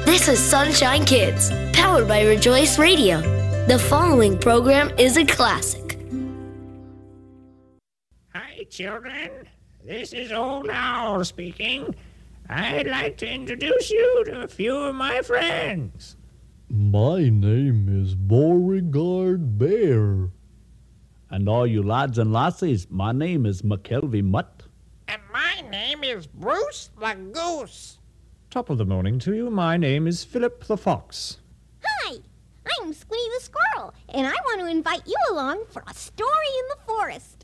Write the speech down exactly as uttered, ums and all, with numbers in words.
This is Sunshine Kids, powered by Rejoice Radio. The following program is a classic. Hi, children. This is Old Owl speaking. I'd like to introduce you to a few of my friends. My name is Beauregard Bear. And all you lads and lassies, my name is McKelvey Mutt. And my name is Bruce the Goose. Top of the morning to you. My name is Philip the Fox. Hi, I'm Squeaky the Squirrel, and I want to invite you along for a story in the forest.